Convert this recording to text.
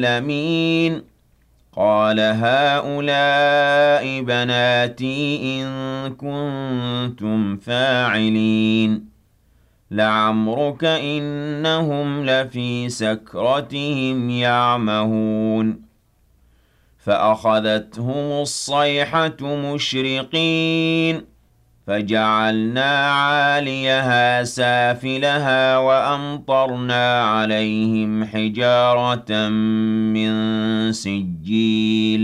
العالمين قال هؤلاء بناتي إن كنتم فاعلين لعمرك إنهم لفي سكرتهم يعمهون فأخذتهم الصيحة مشرقين فجعلنا عاليها سافلها وأمطرنا عليهم حجارة من سجيل